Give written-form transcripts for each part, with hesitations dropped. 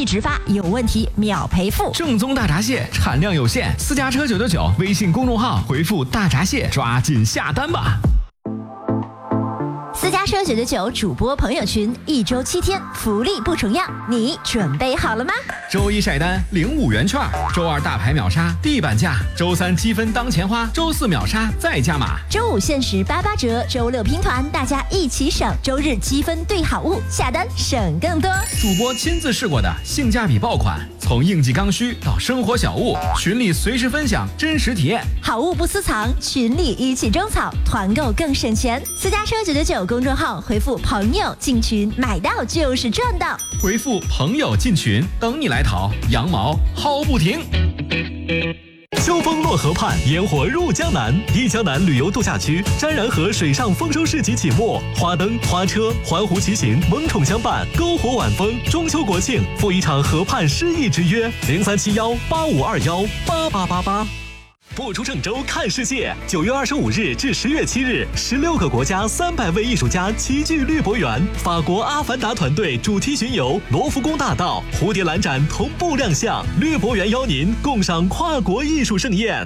地直发，有问题秒赔付。 正宗大闸蟹产量有限，私家车999微信公众号回复大闸蟹，抓紧下单吧。 私家车999主播朋友群，1周7天，福利不重样，你准备好了吗？ 周一晒单领5元券，周二大牌秒杀地板价，周三积分当钱花，周四秒杀再加码， 周五限时88折，周六拼团，大家一起省，周日积分兑好物，下单省更多。 主播亲自试过的性价比爆款，从应季刚需到生活小物，群里随时分享真实体验， 好物不私藏，群里一起种草，团购更省钱。私家车999公众号回复朋友进群，买到就是赚到。 回复朋友进群，等你来淘，羊毛薅不停。 秋风落河畔，烟火入江南。忆江南旅游度假区沾然河水上丰收市集启幕，花灯、花车、环湖骑行萌宠相伴，篝火晚风。中秋国庆赴一场河畔诗意之约，037185218888。不出郑州看世界，9月25日至10月7日，16个国家300位艺术家齐聚绿博园。法国阿凡达团队主题巡游罗浮宫大道、蝴蝶兰展同步亮相，绿博园邀您共赏跨国艺术盛宴。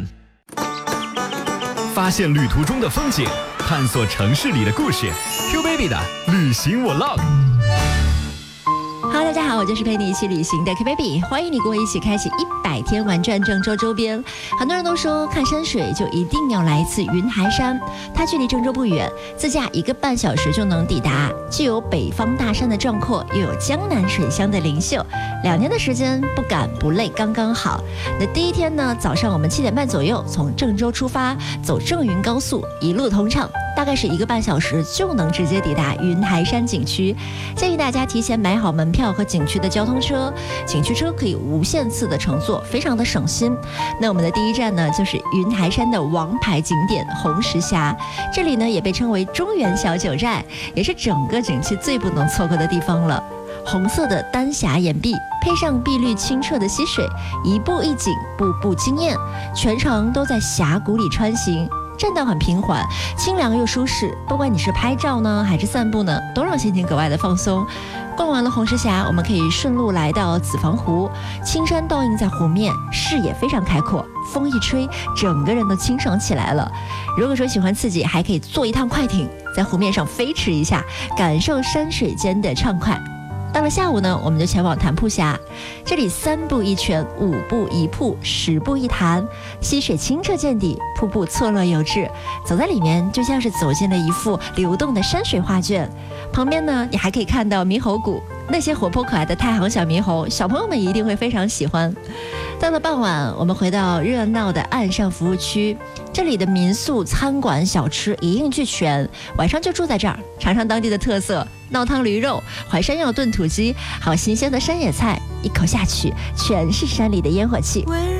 发现旅途中的风景，探索城市里的故事。Q Baby 的旅行Vlog。Hello， 大家好，我就是陪你一起旅行的 Q Baby， 欢迎你跟我一起开启100天玩转郑州周边。很多人都说看山水就一定要来一次云台山，它距离郑州不远，自驾1个半小时就能抵达，既有北方大山的壮阔，又有江南水乡的灵秀，2天的时间不赶不累刚刚好。那第一天呢，早上我们7点半左右从郑州出发，走郑云高速一路通畅，大概是1个半小时就能直接抵达云台山景区。建议大家提前买好门票和景区的交通车，景区车可以无限次的乘坐，非常的省心。那我们的第一站呢，就是云台山的王牌景点红石峡，这里呢也被称为中原小九寨，也是整个景区最不能错过的地方了。红色的丹霞岩壁，配上碧绿清澈的溪水，一步一景，步步惊艳，全程都在峡谷里穿行。栈道很平缓，清凉又舒适，不管你是拍照呢还是散步呢，都让心情格外的放松。逛完了红石峡，我们可以顺路来到子房湖，青山倒映在湖面，视野非常开阔，风一吹，整个人都清爽起来了。如果说喜欢刺激，还可以坐一趟快艇，在湖面上飞驰一下，感受山水间的畅快。到了下午呢，我们就前往潭铺峡，这里3步1泉，5步1瀑，10步1潭，溪水清澈见底，瀑布错落有致，走在里面就像是走进了一幅流动的山水画卷。旁边呢，你还可以看到猕猴谷，那些活泼可爱的太行小猕猴，小朋友们一定会非常喜欢。到了傍晚，我们回到热闹的岸上服务区，这里的民宿、餐馆、小吃一应俱全，晚上就住在这儿，尝尝当地的特色闹汤驴肉、淮山药炖土鸡，还有新鲜的山野菜，一口下去全是山里的烟火气。 温